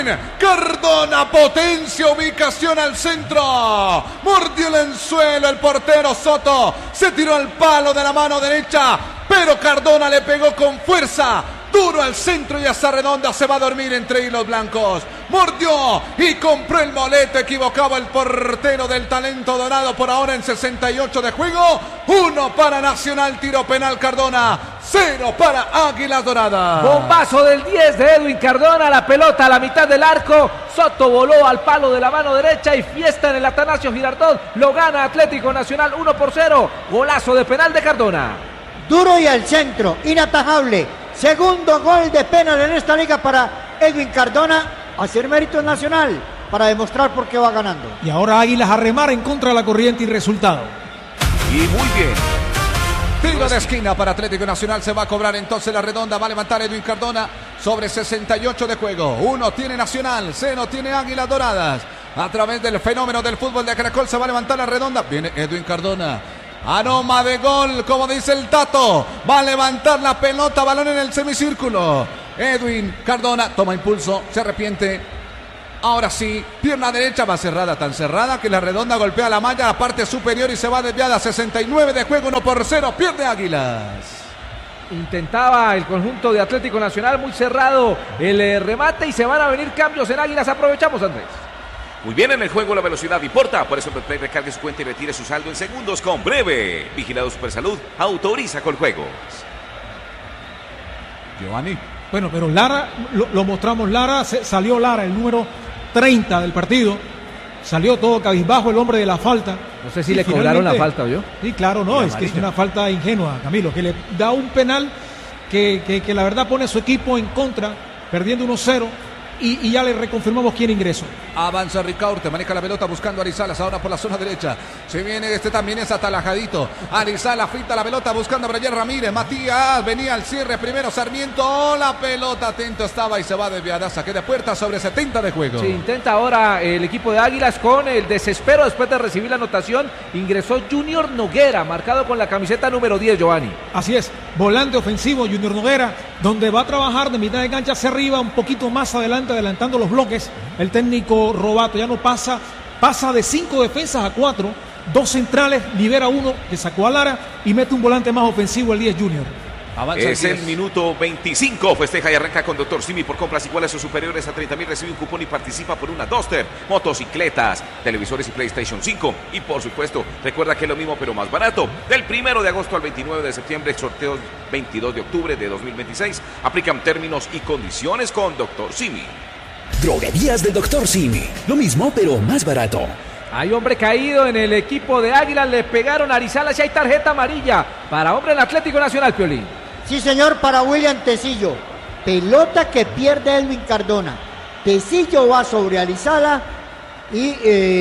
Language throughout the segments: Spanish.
Cardona, potencia, ubicación al centro. Mordió el anzuelo el portero Soto. Se tiró al palo de la mano derecha, pero Cardona le pegó con fuerza. Duro al centro y esa redonda se va a dormir entre hilos blancos. Mordió y compró el boleto. Equivocaba el portero del talento dorado. Por ahora en 68 de juego. 1 para Nacional, tiro penal Cardona. 0 para Águilas Doradas. Bombazo del 10 de Edwin Cardona. La pelota a la mitad del arco. Soto voló al palo de la mano derecha y fiesta en el Atanasio Girardot. Lo gana Atlético Nacional 1-0. Golazo de penal de Cardona. Duro y al centro, inatajable. Segundo gol de penal en esta liga para Edwin Cardona. Hacer mérito Nacional para demostrar por qué va ganando. Y ahora Águilas a remar en contra de la corriente y resultado. Y muy bien. Tiro de esquina para Atlético Nacional. Se va a cobrar entonces la redonda. Va a levantar Edwin Cardona sobre 68 de juego. 1 tiene Nacional, 0 tiene Águilas Doradas. A través del fenómeno del fútbol de Caracol se va a levantar la redonda. Viene Edwin Cardona. Aroma de gol, como dice el Tato. Va a levantar la pelota, balón en el semicírculo. Edwin Cardona toma impulso, se arrepiente. Ahora sí, pierna derecha va cerrada, tan cerrada que la redonda golpea la malla, la parte superior y se va desviada. 69 de juego, 1-0, pierde Águilas. Intentaba el conjunto de Atlético Nacional, muy cerrado el remate y se van a venir cambios en Águilas. Aprovechamos, Andrés. Muy bien, en el juego la velocidad importa, por eso Betplay recargue su cuenta y retire su saldo en segundos con Breve. Vigilado Supersalud, autoriza con juegos. Giovanni. Bueno, pero Lara, lo mostramos, salió Lara, el número 30 del partido. Salió todo cabizbajo, el hombre de la falta. No sé si le cobraron la falta, ¿oyó? Sí, claro, no, es que es una falta ingenua, Camilo, que le da un penal que la verdad pone a su equipo en contra, perdiendo 1-0. Y ya le reconfirmamos quién ingresó. Avanza Ricaurte, maneja la pelota buscando a Arizalas, ahora por la zona derecha. Se viene también es atalajadito. Arizala frita la pelota buscando a Brian Ramírez. Matías venía al cierre primero. Sarmiento, la pelota atento estaba y se va desviada. Saque de puerta sobre 70 de juego. Sí, intenta ahora el equipo de Águilas con el desespero después de recibir la anotación. Ingresó Junior Noguera, marcado con la camiseta número 10, Giovanni. Así es, volante ofensivo Junior Noguera, donde va a trabajar de mitad de cancha hacia arriba, un poquito más adelantando los bloques. El técnico Robato ya no pasa de 5 defensas a 4, 2 centrales, libera uno que sacó a Lara y mete un volante más ofensivo, el 10 Junior. Es el minuto 25, festeja y arranca con Dr. Simi por compras iguales o superiores a 30,000, recibe un cupón y participa por una Duster, motocicletas, televisores y PlayStation 5. Y por supuesto, recuerda que es lo mismo pero más barato. Del 1 de agosto al 29 de septiembre, sorteos 22 de octubre de 2026. Aplican términos y condiciones con Dr. Simi. Droguerías del Dr. Simi, lo mismo pero más barato. Hay hombre caído en el equipo de Águilas, le pegaron a Arizala y hay tarjeta amarilla para hombre en Atlético Nacional, Piolín. Sí, señor, para William Tecillo. Pelota que pierde Edwin Cardona. Tecillo va sobre Arizala y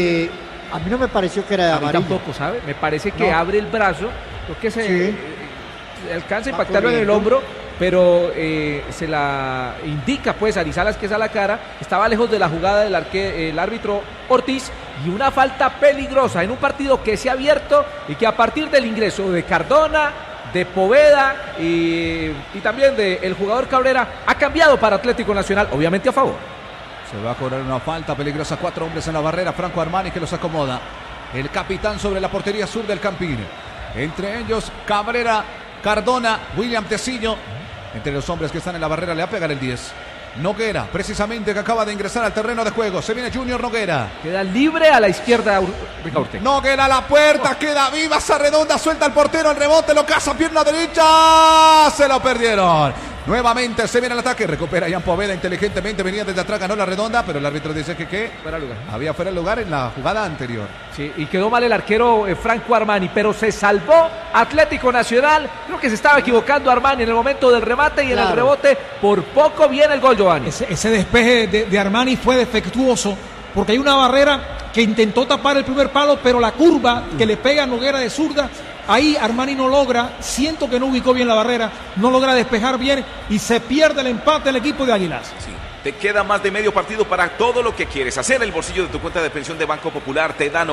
a mí no me pareció que era de amarilla. Tampoco, ¿sabe? Me parece que abre el brazo, lo que se alcanza a impactarlo en el hombro, pero se la indica pues a Arizalas que es a la cara. Estaba lejos de la jugada el árbitro Ortiz, y una falta peligrosa en un partido que se ha abierto y que a partir del ingreso de Cardona, de Poveda y también del jugador Cabrera ha cambiado para Atlético Nacional, obviamente a favor. Se va a cobrar una falta peligrosa, 4 hombres en la barrera, Franco Armani que los acomoda. El capitán sobre la portería sur del Campín. Entre ellos Cabrera, Cardona, William Tecillo. Entre los hombres que están en la barrera le va a pegar el 10. Noguera, precisamente, que acaba de ingresar al terreno de juego. Se viene Junior Noguera. Queda libre a la izquierda Ricaurte. Noguera a la puerta, queda viva esa redonda, suelta el portero, el rebote, lo caza, pierna derecha. Se lo perdieron. Nuevamente se viene el ataque, recupera Ian Poveda inteligentemente, venía desde atrás, ganó la redonda, pero el árbitro dice que fuera lugar. Había fuera de lugar en la jugada anterior. Sí, y quedó mal el arquero Franco Armani, pero se salvó Atlético Nacional. Creo que se estaba equivocando Armani en el momento del remate y en el rebote. Por poco viene el gol, Giovanni. Ese despeje de Armani fue defectuoso, porque hay una barrera que intentó tapar el primer palo, pero la curva que le pega a Noguera de zurda, ahí Armani no logra, siento que no ubicó bien la barrera, no logra despejar bien y se pierde el empate del equipo de Águilas. Sí. Te queda más de medio partido para todo lo que quieres hacer. El bolsillo de tu cuenta de pensión de Banco Popular te da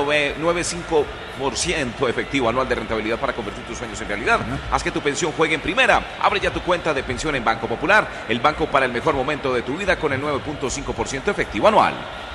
9,5% efectivo anual de rentabilidad para convertir tus sueños en realidad. Haz que tu pensión juegue en primera. Abre ya tu cuenta de pensión en Banco Popular, el banco para el mejor momento de tu vida con el 9,5% efectivo anual.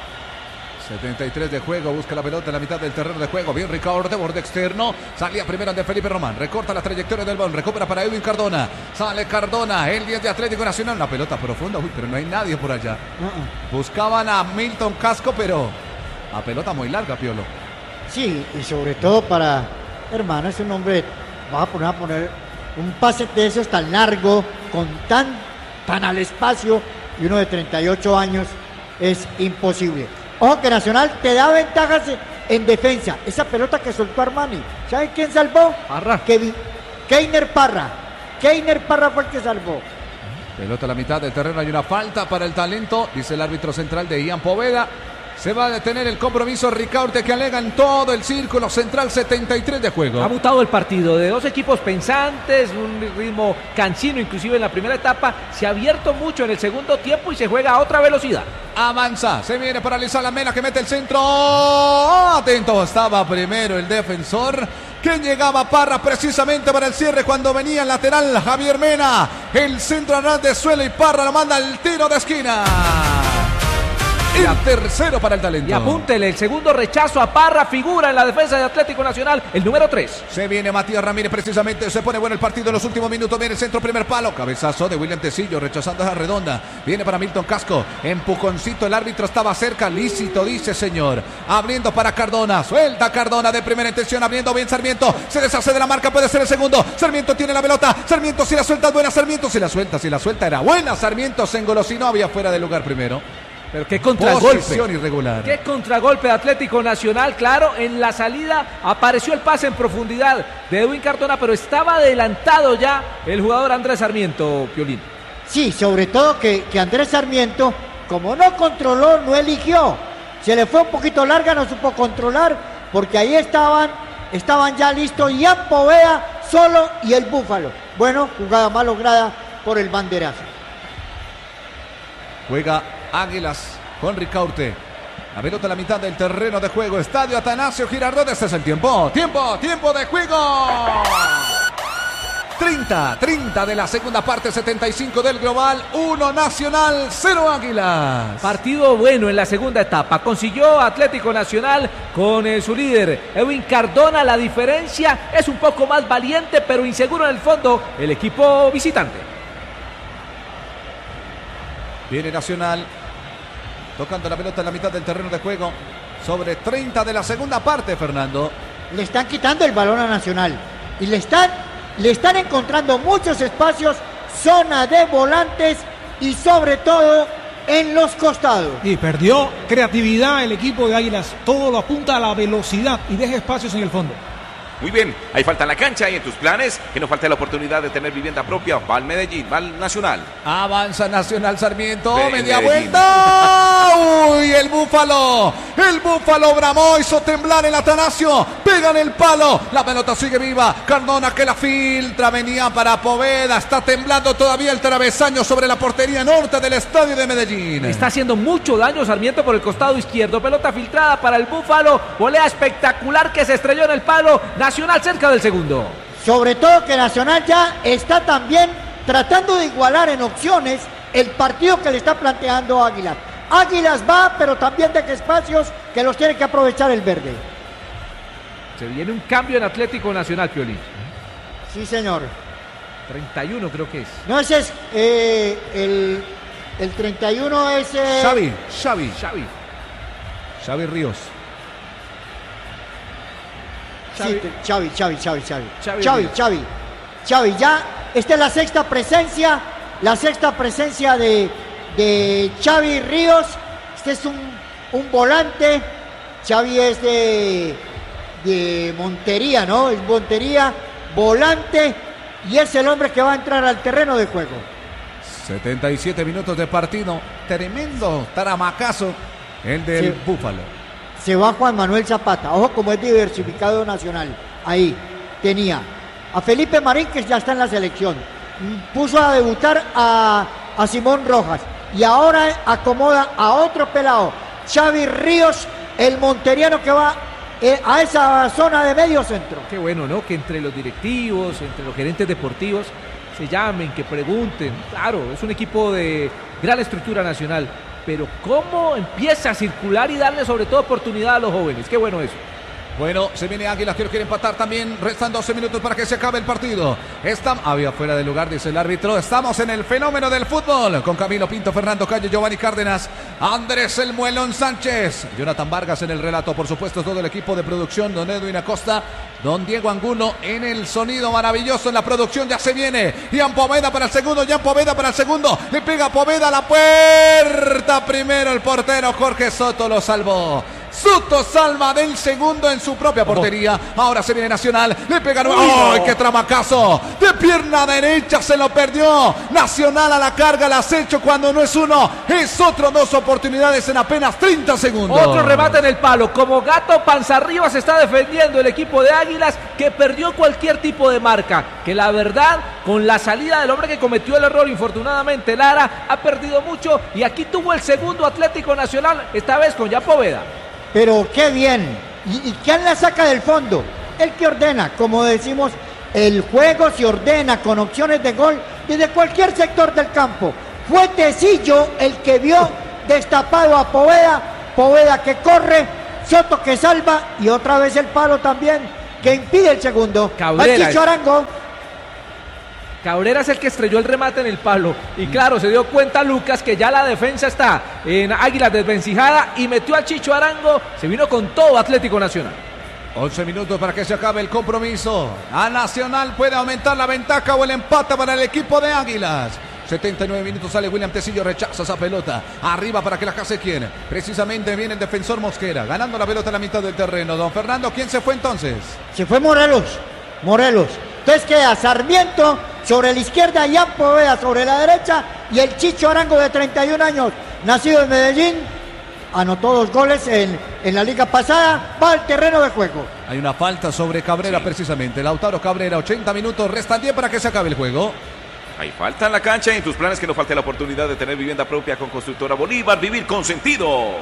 73 de juego, busca la pelota en la mitad del terreno de juego. Bien Ricardo, de borde externo. Salía primero de Felipe Román. Recorta la trayectoria del balón. Recupera para Edwin Cardona. Sale Cardona, el 10 de Atlético Nacional. La pelota profunda, pero no hay nadie por allá. Buscaban a Milton Casco, pero a pelota muy larga, Piolo. Sí, y sobre todo para, hermano, es un hombre, vas a poner un pase de esos tan largo, con tan al espacio, y uno de 38 años, es imposible. Ojo que Nacional te da ventajas en defensa. Esa pelota que soltó Armani, ¿saben quién salvó? Parra. Keiner Parra. Keiner Parra fue el que salvó. Pelota a la mitad del terreno, hay una falta para el talento, dice el árbitro central de Ian Poveda. Se va a detener el compromiso Ricaurte, que alega en todo el círculo central. 73 de juego. Ha mutado el partido de dos equipos pensantes, un ritmo cansino inclusive en la primera etapa. Se ha abierto mucho en el segundo tiempo y se juega a otra velocidad. Avanza, se viene para Lizala Mena, que mete el centro. Atento, estaba primero el defensor. Que llegaba Parra precisamente para el cierre cuando venía el lateral Javier Mena. El centro a ras de suelo y Parra lo manda al tiro de esquina. El tercero para el talento. Y apúntele, el segundo rechazo a Parra, figura en la defensa de Atlético Nacional, el número 3. Se viene Matías Ramírez precisamente, se pone bueno el partido en los últimos minutos. Viene el centro, primer palo, cabezazo de William Tecillo, rechazando esa redonda. Viene para Milton Casco, empujoncito, el árbitro estaba cerca, lícito, dice señor. Abriendo para Cardona, suelta Cardona de primera intención, abriendo bien Sarmiento. Se deshace de la marca, puede ser el segundo. Sarmiento tiene la pelota, Sarmiento si la suelta es buena, Sarmiento si la suelta era buena. Sarmiento se engolosinó, había fuera de lugar primero. Pero qué contragolpe. Posición irregular. Qué contragolpe de Atlético Nacional. Claro, en la salida apareció el pase en profundidad de Edwin Cardona, pero estaba adelantado ya el jugador Andrés Sarmiento, Piolín. Sí, sobre todo que Andrés Sarmiento, como no controló, no eligió. Se le fue un poquito larga, no supo controlar, porque ahí estaban ya listos Ian Poveda solo y el Búfalo. Bueno, jugada mal lograda por el banderazo. Juega Águilas con Ricaurte. La pelota a la mitad del terreno de juego. Estadio Atanasio Girardot. Este es el tiempo. Tiempo de juego. 30 de la segunda parte, 75 del global, 1 Nacional, 0 Águilas. Partido bueno en la segunda etapa. Consiguió Atlético Nacional con su líder Edwin Cardona. La diferencia es un poco más valiente, pero inseguro en el fondo el equipo visitante. Viene Nacional tocando la pelota en la mitad del terreno de juego. Sobre 30 de la segunda parte, Fernando. Le están quitando el balón a Nacional y le están encontrando muchos espacios, zona de volantes y sobre todo en los costados. Y perdió creatividad el equipo de Águilas. Todo lo apunta a la velocidad y deja espacios en el fondo. Muy bien, hay falta en la cancha y en tus planes, que no falte la oportunidad de tener vivienda propia. Va al Medellín, va al Nacional. Avanza Nacional, Sarmiento, media Medellín. vuelta. ¡Uy, el Búfalo! El Búfalo bramó, hizo temblar el Atanasio. Pega en el palo, la pelota sigue viva. Cardona que la filtra, venía para Poveda. Está temblando todavía el travesaño sobre la portería norte del estadio de Medellín. Está haciendo mucho daño Sarmiento por el costado izquierdo. Pelota filtrada para el Búfalo. Volea espectacular que se estrelló en el palo. Nacional cerca del segundo. Sobre todo que Nacional ya está también tratando de igualar en opciones el partido que le está planteando Águilas. Águilas va, pero también deja espacios que los tiene que aprovechar el verde. Se viene un cambio en Atlético Nacional, Piolín. Sí, señor. 31 creo que es. No, ese es el 31 es... Xavi Ríos. Xavi, ya, esta es la sexta presencia de Xavi Ríos. Este es un volante. Xavi es de Montería, ¿no? Es Montería, volante, y es el hombre que va a entrar al terreno de juego. 77 minutos de partido. Tremendo taramacazo el del Búfalo. Se va Juan Manuel Zapata. Ojo como es diversificado Nacional. Ahí tenía a Felipe Marín, que ya está en la selección. Puso a debutar a Simón Rojas. y ahora acomoda a otro pelado, Xavi Ríos, el monteriano que va a esa zona de medio centro. Qué bueno, ¿no? Que entre los directivos, entre los gerentes deportivos, se llamen, que pregunten. Claro, es un equipo de gran estructura nacional, pero ¿cómo empieza a circular y darle sobre todo oportunidad a los jóvenes? Qué bueno eso. Bueno, se viene Águilas que lo quiere empatar también. Restan 12 minutos para que se acabe el partido. Había fuera de lugar, dice el árbitro. Estamos en el fenómeno del fútbol. Con Camilo Pinto, Fernando Calle, Giovanni Cárdenas, Andrés El Muelón Sánchez, Jonathan Vargas en el relato. Por supuesto, todo el equipo de producción. Don Edwin Acosta, don Diego Angulo en el sonido maravilloso en la producción. Ya se viene. Ian Poveda para el segundo. Ian Poveda para el segundo. Le pega Poveda a la puerta. Primero el portero Jorge Soto lo salvó. Soto salva del segundo en su propia portería. Ahora se viene Nacional. Le pega. ¡Ay, qué tramacazo! De pierna derecha se lo perdió. Nacional a la carga, el acecho cuando no es uno, es otro. Dos oportunidades en apenas 30 segundos. Otro remate en el palo. Como gato panza arriba se está defendiendo el equipo de Águilas, que perdió cualquier tipo de marca. Que la verdad, con la salida del hombre que cometió el error, infortunadamente Lara, ha perdido mucho. Y aquí tuvo el segundo Atlético Nacional, esta vez con Ian Poveda. Pero qué bien. ¿Y quién la saca del fondo? El que ordena, como decimos, el juego se ordena con opciones de gol desde cualquier sector del campo. Fue Tecillo el que vio destapado a Poveda. Poveda que corre, Soto que salva y otra vez el palo también que impide el segundo. Cabrera. Chicho Arango. Cabrera es el que estrelló el remate en el palo. Y claro, se dio cuenta Lucas que ya la defensa está en Águilas desvencijada y metió al Chicho Arango. Se vino con todo Atlético Nacional. 11 minutos para que se acabe el compromiso. A Nacional puede aumentar la ventaja o el empate para el equipo de Águilas. 79 minutos, sale William Tecillo, rechaza esa pelota. Arriba para que la case quien. Precisamente viene el defensor Mosquera, ganando la pelota en la mitad del terreno. Don Fernando, ¿quién se fue entonces? Se fue Morelos. Entonces queda Sarmiento sobre la izquierda, Ian Poveda sobre la derecha y el Chicho Arango de 31 años, nacido en Medellín, anotó 2 goles en la liga pasada, va al terreno de juego. Hay una falta sobre Cabrera precisamente, Lautaro Cabrera, 80 minutos, restan 10 para que se acabe el juego. Hay falta en la cancha y en tus planes que no falte la oportunidad de tener vivienda propia con Constructora Bolívar, vivir con sentido.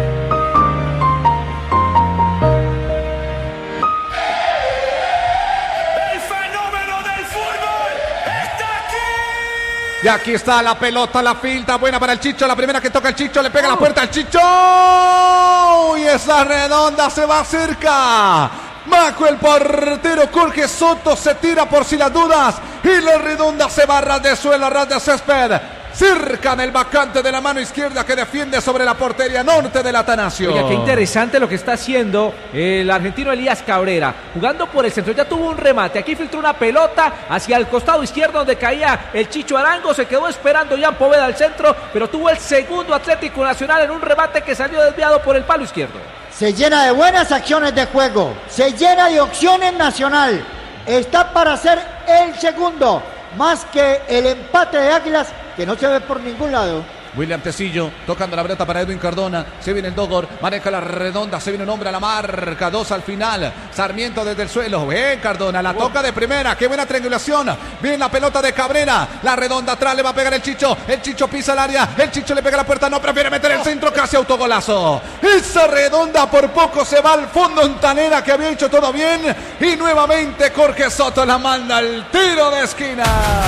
Y aquí está la pelota, la filtra, buena para el Chicho, la primera que toca el Chicho, le pega la puerta al Chicho. Y esa redonda se va cerca. Bajo el portero Jorge Soto se tira por si las dudas. Y la redonda se va a ras de suelo, a ras de césped. Cerca del vacante de la mano izquierda que defiende sobre la portería norte del Atanasio. Oiga, qué interesante lo que está haciendo el argentino Elías Cabrera, jugando por el centro, ya tuvo un remate, aquí filtró una pelota hacia el costado izquierdo donde caía el Chicho Arango, se quedó esperando Ian Poveda al centro, pero tuvo el segundo Atlético Nacional en un remate que salió desviado por el palo izquierdo. Se llena de buenas acciones de juego, se llena de opciones Nacional, está para ser el segundo, más que el empate de Águilas, que no se ve por ningún lado. William Tecillo tocando la pelota para Edwin Cardona. Se viene el Dogor, maneja la redonda. Se viene un hombre a la marca, 2 al final. Sarmiento desde el suelo. Bien, Cardona, la toca de primera. Qué buena triangulación. Bien la pelota de Cabrera. La redonda atrás le va a pegar el Chicho. El Chicho pisa el área. El Chicho le pega la puerta. No, prefiere meter el centro. Casi autogolazo. Esa redonda por poco se va al fondo en Tanera, que había hecho todo bien. Y nuevamente Jorge Soto la manda al tiro de esquina.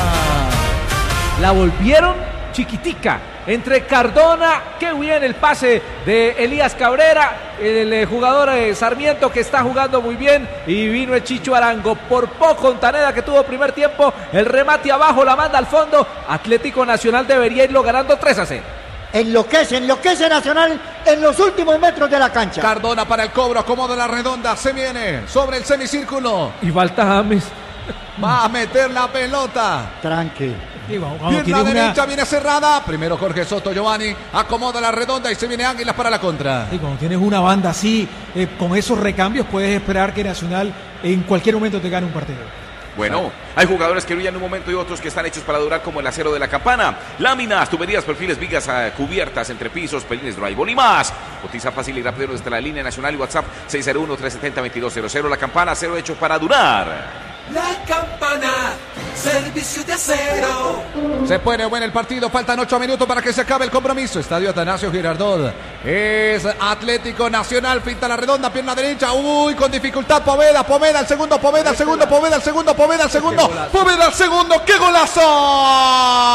La volvieron chiquitica entre Cardona, qué bien el pase de Elías Cabrera, el jugador Sarmiento que está jugando muy bien, y vino el Chicho Arango, por poco Ontaneda que tuvo primer tiempo, el remate abajo, la manda al fondo. Atlético Nacional debería irlo ganando 3-0. Enloquece Nacional en los últimos metros de la cancha. Cardona para el cobro, acomoda la redonda, se viene sobre el semicírculo. Y falta James. Va a meter la pelota. Tranqui. Pierna derecha viene cerrada. Primero Jorge Soto, Giovanni acomoda la redonda y se viene Águilas para la contra. Y cuando tienes una banda así, con esos recambios, puedes esperar que Nacional en cualquier momento te gane un partido. Bueno, hay jugadores que brillan en un momento y otros que están hechos para durar, como el acero de la campana. Láminas, tuberías, perfiles, vigas cubiertas, entrepisos, pelines, drywall y más. Cotiza fácil y rápido desde la línea nacional y WhatsApp 601-370-2200. La campana, acero hecho para durar. La Campana, servicio de acero. Se pone bueno el partido, faltan 8 minutos para que se acabe el compromiso. Estadio Atanasio Girardot. Es Atlético Nacional, finta la redonda, pierna derecha. Uy, con dificultad Poveda, el segundo, Poveda, el segundo, Poveda, el segundo, Poveda, el segundo. ¡Qué golazo!